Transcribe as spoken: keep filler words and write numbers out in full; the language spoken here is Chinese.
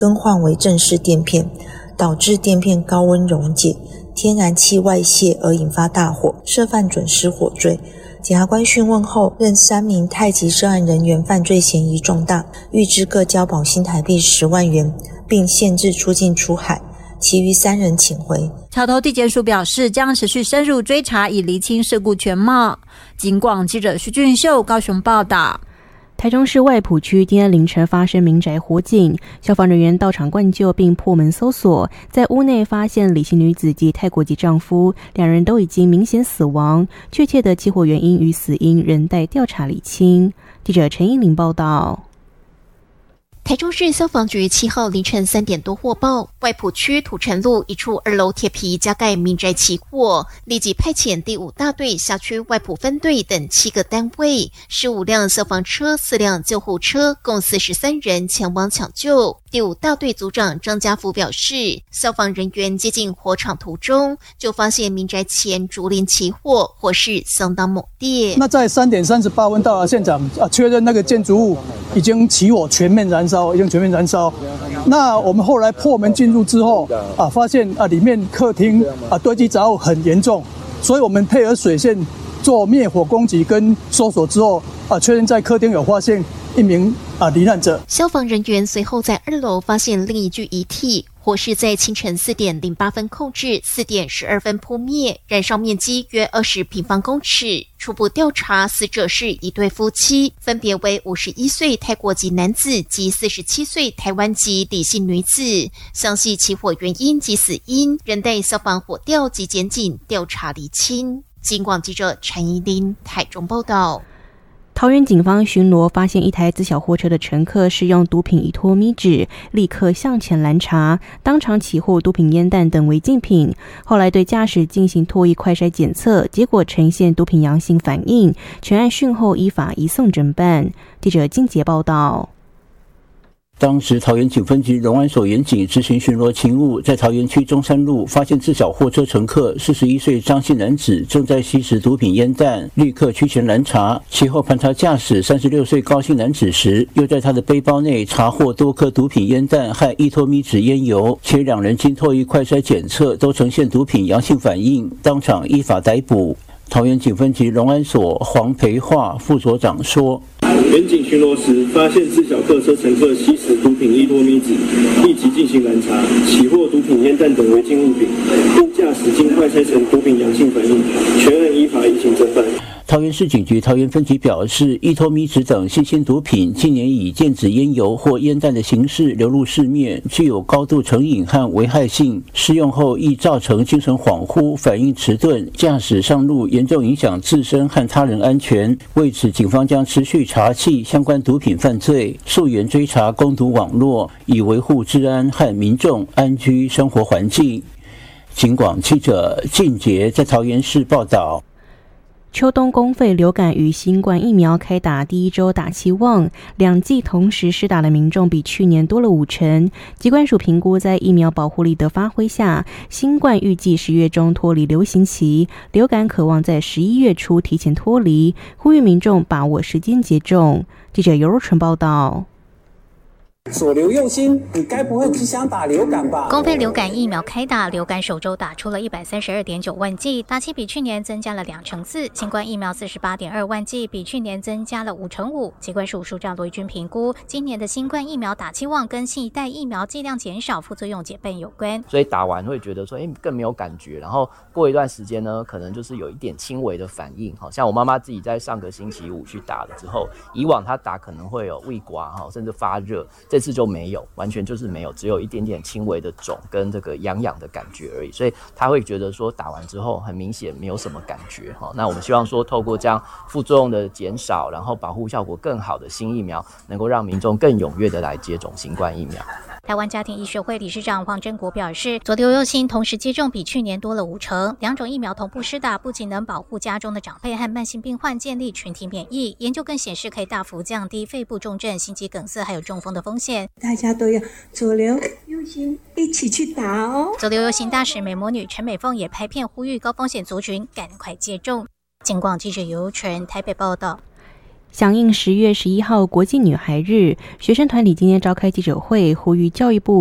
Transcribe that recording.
更换为正式垫片，导致垫片高温溶解，天然气外泄而引发大火，涉犯准施火罪。检察官讯问后，认三名太极涉案人员犯罪嫌疑重大，预支各交保新台币十万元，并限制出境出海，其余三人请回。 桥头地检署表示，将持续深入追查，以厘清事故全貌。警广记者徐俊秀高雄报道。 台中市外埔区今天凌晨发生民宅火警，消防人员到场灌救并破门搜索，在屋内发现李姓女子及泰国籍丈夫，两人都已经明显死亡，确切的起火原因与死因仍待调查厘清。记者陈依玲报道。 台中市消防局七号凌晨三点多获报，外埔区土城路一处二楼铁皮加盖民宅起火，立即派遣第五大队辖区外埔分队等七个单位、十五辆消防车、四辆救护车，共四十三人前往抢救。第五大队组长张家福表示，消防人员接近火场途中，就发现民宅前竹林起火，火势相当猛烈。 那在三点三十八分到了现场，啊，确认那个建筑物已经起火，全面燃烧，已经全面燃烧。那我们后来破门进入之后，啊，发现啊里面客厅啊堆积杂物很严重，所以我们配合水线做灭火攻击跟搜索之后，啊，确认在客厅有发现一名啊罹难者。 消防人员随后在二楼发现另一具遗体，火势在清晨四点零八分控制，四点十二分扑灭，燃烧面积约二十平方公尺。初步调查，死者是一对夫妻，分别为五十一岁泰国籍男子及四十七岁台湾籍李姓女子。详细起火原因及死因，仍待消防火调及检警调查厘清。警广记者陈怡琳台中报道。 桃园警方巡逻发现一台自小货车的乘客使用毒品依托咪纸，立刻向前拦查，当场起获毒品烟弹等违禁品。后来对驾驶进行唾液快筛检测，结果呈现毒品阳性反应，全案讯后依法移送侦办。记者金杰报道。 当时桃园警分局荣安所员警执行巡逻勤务，在桃园区中山路发现自小货车乘客四十一岁张姓男子正在吸食毒品烟弹，立刻驱前拦查。其后盘查驾驶三十六岁高姓男子时，又在他的背包内查获多颗毒品烟弹和依托咪纸烟油，且两人经唾液快筛检测都呈现毒品阳性反应，当场依法逮捕。桃园警分局荣安所黄培化副所长说， 员警巡逻时发现自小客车乘客吸食毒品依托咪纸，立即进行拦查，起获毒品烟弹等违禁物品，并驾驶经快筛成毒品阳性反应，全案依法移行侦办。 桃园市警局桃园分局表示，依托咪纸等新兴毒品近年以电子烟油或烟弹的形式流入市面，具有高度成瘾和危害性，施用后易造成精神恍惚、反应迟钝、驾驶上路严重影响自身和他人安全。为此，警方将持续查缉相关毒品犯罪，溯源追查供毒网络，以维护治安和民众安居生活环境。警广记者靳杰在桃园市报道。 秋冬公费流感与新冠疫苗开打第一周打期旺，两剂同时施打的民众比去年多了五成。疾管署评估，在疫苗保护力的发挥下，新冠预计十月中脱离流行期，流感可望在十一月初提前脱离，呼吁民众把握时间接种。记者尤若纯报道。 左流右心，你该不会只想打流感吧？ 公费流感疫苗开打，流感首周打出了一百三十二点九万剂，打期比去年增加了两成四。新冠疫苗四十八点二万剂，比去年增加了五成五。疾管署署长罗一军评估，今年的新冠疫苗打期旺跟新一代疫苗剂量减少、副作用减半有关。 所以打完会觉得说，哎，更没有感觉，然后过一段时间呢，可能就是有一点轻微的反应。好像我妈妈自己在上个星期五去打了之后，以往她打可能会有胃刮哈，甚至发热。这次就没有，完全就是没有，只有一点点轻微的肿跟这个痒痒的感觉而已，所以他会觉得说打完之后很明显没有什么感觉。那我们希望说透过这样副作用的减少，然后保护效果更好的新疫苗，能够让民众更踊跃的来接种新冠疫苗。 台湾家庭医学会理事长黄真国表示，左流右心同时接种比去年多了五成，两种疫苗同步施打，不仅能保护家中的长辈和慢性病患建立群体免疫，研究更显示可以大幅降低肺部重症、心肌梗塞还有中风的风险。 大家都要左流右心一起去打哦。 左流右心大使美魔女陈美凤也拍片呼吁高风险族群赶快接种。警广记者尤纯台北报道。 响应十月十一号国际女孩日，学生团体今天召开记者会，呼吁教育部